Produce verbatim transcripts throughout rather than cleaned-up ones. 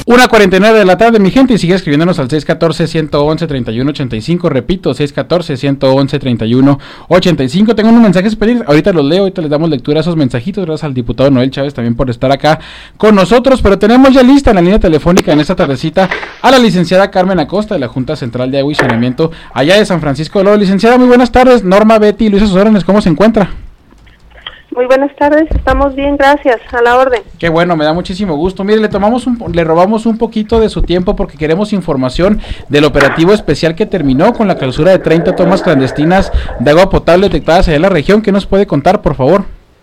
una cuarenta y nueve de la tarde, mi gente, y sigue escribiéndonos al seis uno cuatro, uno uno uno, tres uno ocho cinco, repito, seis uno cuatro, uno uno uno, tres uno ocho cinco. Tengo unos mensajes pedir, ahorita los leo, ahorita les damos lectura a esos mensajitos, gracias al diputado Noel Chávez también por estar acá con nosotros, pero tenemos ya lista en la línea telefónica en esta tardecita a la licenciada Carmen Acosta de la Junta Central de Agua y Saneamiento, allá de San Francisco de Loro. Licenciada, muy buenas tardes. Norma, Betty y Luisa, sus órdenes, ¿cómo se encuentra? Muy buenas tardes, estamos bien, gracias, a la orden. Qué bueno, me da muchísimo gusto. Mire, le tomamos un, le robamos un poquito de su tiempo porque queremos información del operativo especial que terminó con la clausura de treinta tomas clandestinas de agua potable detectadas allá en la región. ¿Qué nos puede contar, por favor?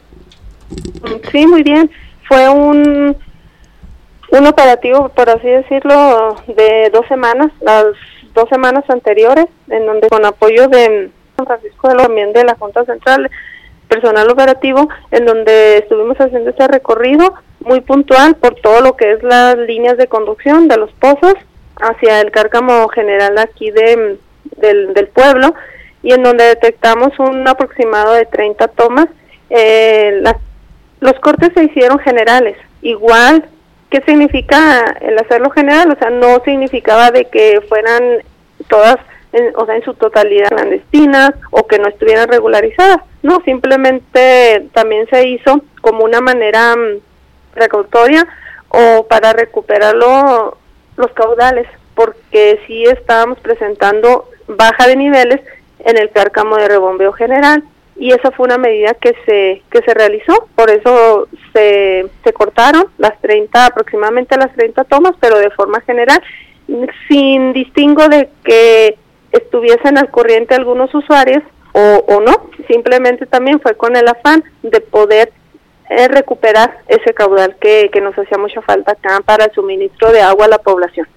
Sí, muy bien. Fue un un operativo, por así decirlo, de dos semanas, las dos semanas anteriores, en donde con apoyo de San Francisco de Loro, también de la Junta Central, personal operativo, en donde estuvimos haciendo ese recorrido muy puntual por todo lo que es las líneas de conducción de los pozos hacia el cárcamo general aquí de del, del pueblo, y en donde detectamos un aproximado de treinta tomas. Eh, las, los cortes se hicieron generales. Igual, ¿qué significa el hacerlo general? O sea, no significaba de que fueran todas En, o sea, en su totalidad clandestinas o que no estuvieran regularizadas. No, simplemente también se hizo como una manera um, precautoria o para recuperar lo, los caudales, porque sí estábamos presentando baja de niveles en el cárcamo de rebombeo general, y esa fue una medida que se que se realizó. Por eso se, se cortaron las treinta, aproximadamente las treinta tomas, pero de forma general, sin distingo de que estuviesen al corriente algunos usuarios o, o no, simplemente también fue con el afán de poder eh, recuperar ese caudal que, que nos hacía mucha falta acá para el suministro de agua a la población.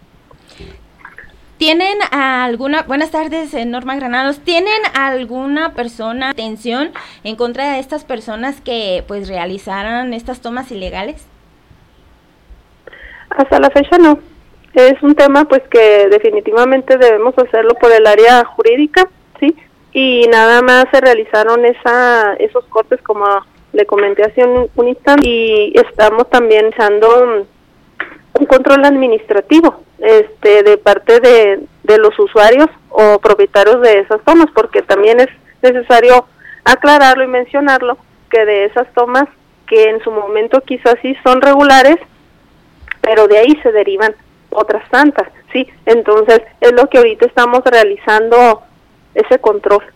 ¿Tienen alguna, buenas tardes, Norma Granados, ¿tienen alguna persona atención en contra de estas personas que pues realizaran estas tomas ilegales? Hasta la fecha no. Es un tema pues que definitivamente debemos hacerlo por el área jurídica, ¿sí? Y nada más se realizaron esa esos cortes, como le comenté hace un, un instante, y estamos también usando un control administrativo este de parte de, de los usuarios o propietarios de esas tomas, porque también es necesario aclararlo y mencionarlo, que de esas tomas que en su momento quizás sí son regulares, pero de ahí se derivan otras tantas, sí. Entonces es lo que ahorita estamos realizando, ese control